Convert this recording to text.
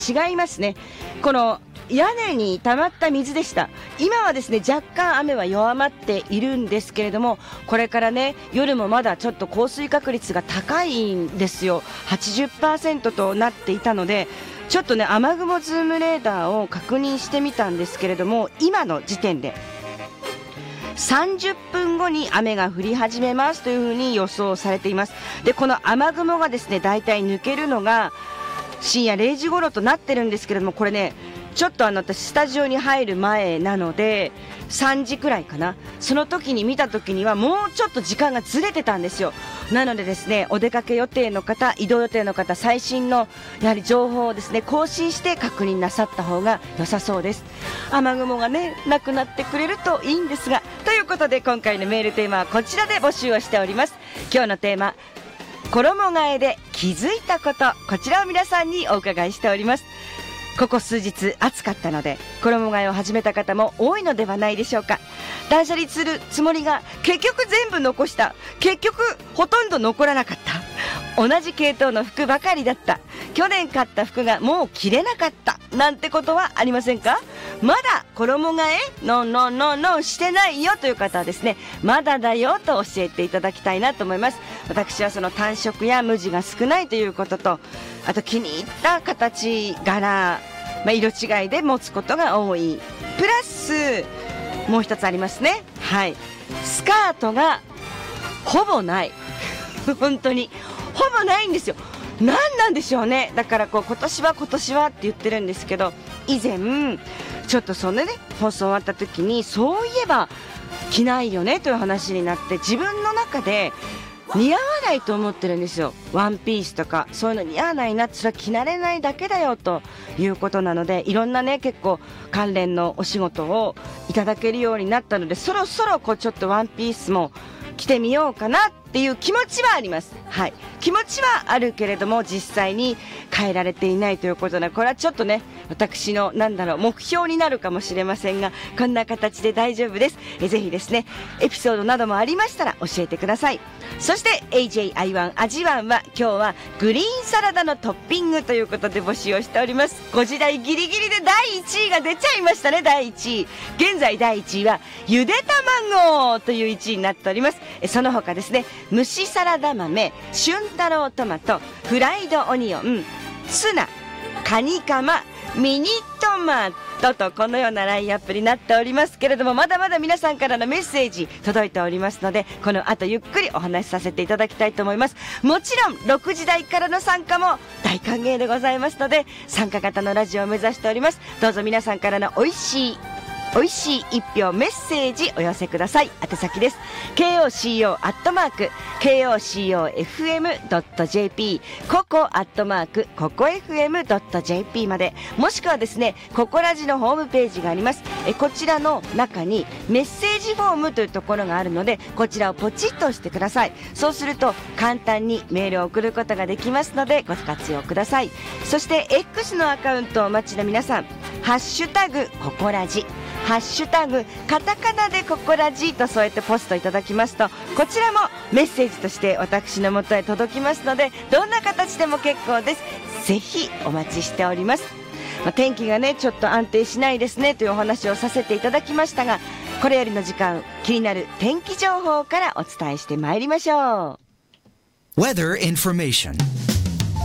違いますね。この屋根に溜まった水でした。今はですね若干雨は弱まっているんですけれども、これからね夜もまだちょっと降水確率が高いんですよ。 80% となっていたので、ちょっとね雨雲ズームレーダーを確認してみたんですけれども、今の時点で30分後に雨が降り始めますというふうに予想されています。でこの雨雲がですねだいたい抜けるのが深夜0時頃となってるんですけれども、これねちょっと私スタジオに入る前なので3時くらいかな、その時に見た時にはもうちょっと時間がずれてたんですよ。なのでですねお出かけ予定の方、移動予定の方、最新のやはり情報をですね更新して確認なさった方が良さそうです。雨雲がねなくなってくれるといいんですが、ということで今回のメールテーマはこちらで募集をしております。今日のテーマ、衣替えで気づいたこと、こちらを皆さんにお伺いしております。ここ数日暑かったので衣替えを始めた方も多いのではないでしょうか。断捨離するつもりが結局全部残した、結局ほとんど残らなかった、同じ系統の服ばかりだった、去年買った服がもう着れなかったなんてことはありませんか？まだ衣替えのしてないよという方はですね、まだだよと教えていただきたいなと思います。私はその単色や無地が少ないということと、あと気に入った形柄、色違いで持つことが多い、プラスもう一つありますね。はい、スカートがほぼない本当にほぼないんですよ。何なんでしょうね。だから今年はって言ってるんですけど、以前ちょっとそのね放送終わった時にそういえば着ないよねという話になって、自分の中で似合わないと思ってるんですよ。ワンピースとかそういうの似合わないな、それは着慣れないだけだよということなので、いろんなね結構関連のお仕事をいただけるようになったので、そろそろちょっとワンピースも着てみようかなっていう気持ちはあります。はい、気持ちはあるけれども実際に変えられていないということな、これはちょっとね私の目標になるかもしれませんが、こんな形で大丈夫です。ぜひですねエピソードなどもありましたら教えてください。そして AJI1 味ワンは今日はグリーンサラダのトッピングということで募集をしております。5時台ギリギリで第1位が出ちゃいましたね。第1位、現在第1位はゆで卵という1位になっております。その他ですね、蒸しサラダ豆、春太郎トマト、フライドオニオン、ツナ、カニカマ、ミニトマトとこのようなラインアップになっておりますけれども、まだまだ皆さんからのメッセージ届いておりますので、この後ゆっくりお話しさせていただきたいと思います。もちろん6時台からの参加も大歓迎でございますので、参加型のラジオを目指しております。どうぞ皆さんからの美味しい一票メッセージお寄せください。宛先です。KOCO@KOCOFM.jp ココ@COCOFM.jp まで、もしくはですねココラジのホームページがあります。こちらの中にメッセージフォームというところがあるので、こちらをポチッと押してください。そうすると簡単にメールを送ることができますのでご活用ください。そして X のアカウントをお待ちの皆さん、ハッシュタグココラジ、ハッシュタグカタカナでココラジと添えてポストいただきますと、こちらもメッセージとして私の元へ届きますので、どんな形でも結構です。ぜひお待ちしております。天気がねちょっと安定しないですねというお話をさせていただきましたが、これよりの時間、気になる天気情報からお伝えしてまいりましょう。 Weather information